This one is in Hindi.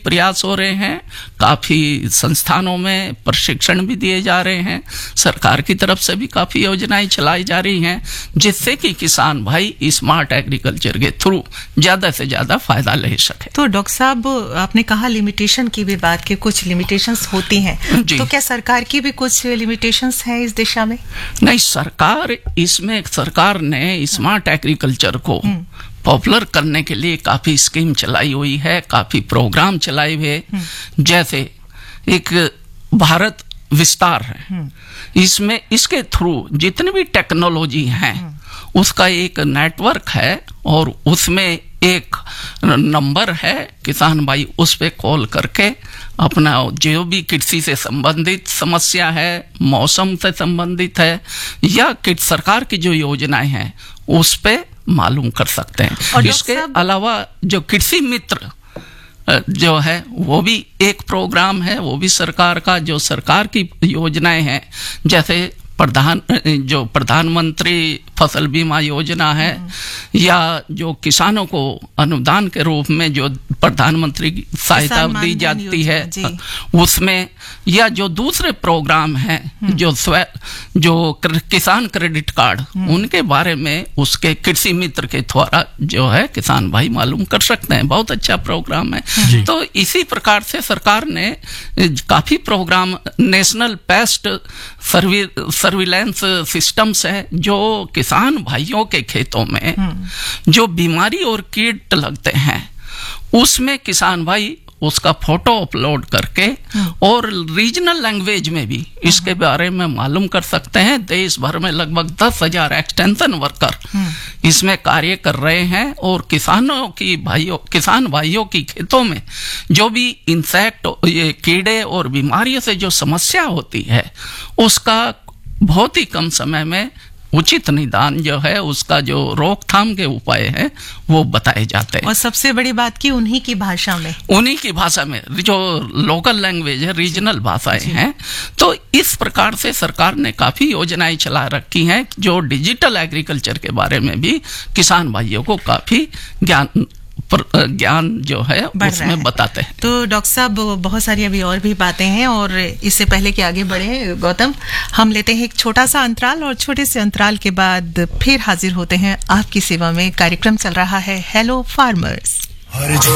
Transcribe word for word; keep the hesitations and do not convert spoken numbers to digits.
प्रयास हो रहे हैं, काफी संस्थानों में प्रशिक्षण भी दिए जा रहे हैं, सरकार की तरफ से भी काफी योजनाएं चलाई जा रही हैं, जिससे कि किसान भाई स्मार्ट एग्रीकल्चर के थ्रू ज्यादा से ज्यादा फायदा ले सके। तो डॉक्टर साहब, आपने कहा लिमिटेशन की भी बात की, कुछ लिमिटेशंस होती हैं, तो क्या सरकार की भी कुछ लिमिटेशंस हैं इस दिशा में? नहीं, सरकार इसमें सरकार ने स्मार्ट एग्रीकल्चर को पॉपुलर करने के लिए काफी स्कीम चलाई हुई है, काफी प्रोग्राम चलाए हुए, जैसे एक भारत विस्तार है, इसमें इसके थ्रू जितनी भी टेक्नोलॉजी हैं उसका एक नेटवर्क है और उसमें एक नंबर है, किसान भाई उस पे कॉल करके अपना जो भी कृषि से संबंधित समस्या है, मौसम से संबंधित है या सरकार की जो योजनाएं हैं उस पे मालूम कर सकते हैं। इसके अलावा जो कृषि मित्र जो है वो भी एक प्रोग्राम है, वो भी सरकार का, जो सरकार की योजनाएं हैं, जैसे प्रधान जो प्रधानमंत्री फसल बीमा योजना है या जो किसानों को अनुदान के रूप में जो प्रधानमंत्री की सहायता दी जाती है उसमें, या जो दूसरे प्रोग्राम हैं जो स्व जो किसान क्रेडिट कार्ड, उनके बारे में उसके कृषि मित्र के द्वारा जो है किसान भाई मालूम कर सकते हैं। बहुत अच्छा प्रोग्राम है। तो इसी प्रकार से सरकार ने काफी programme, national paste सर्वि surveillance systems है, जो किसान भाइयों के खेतों में जो बीमारी और कीट लगते हैं उसमें किसान भाई उसका फोटो अपलोड करके और रीजनल लैंग्वेज में भी इसके बारे में मालूम कर सकते हैं। देश भर में लगभग दस हजार एक्सटेंशन वर्कर इसमें कार्य कर रहे हैं और किसानों की भाइयों किसान भाइयों की खेतों में जो भी इंसेक्ट, ये कीड़े और बीमारियों से जो समस्या होती है उसका बहुत ही कम समय में उचित निदान जो है, उसका जो रोकथाम के उपाय हैं वो बताए जाते हैं। और सबसे बड़ी बात की उन्हीं की भाषा में उन्हीं की भाषा में जो लोकल लैंग्वेज है, रीजनल भाषाएं हैं। तो इस प्रकार से सरकार ने काफी योजनाएं चला रखी हैं जो डिजिटल एग्रीकल्चर के बारे में भी किसान भाइयों को काफी ज्ञान ज्ञान जो है उसमें बताते हैं। तो डॉक्टर साहब, बहुत सारी अभी और भी बातें हैं और इससे पहले कि आगे बढ़े गौतम, हम लेते हैं एक छोटा सा अंतराल और छोटे से अंतराल के बाद फिर हाजिर होते हैं आपकी सेवा में। कार्यक्रम चल रहा है हेलो फार्मर्स।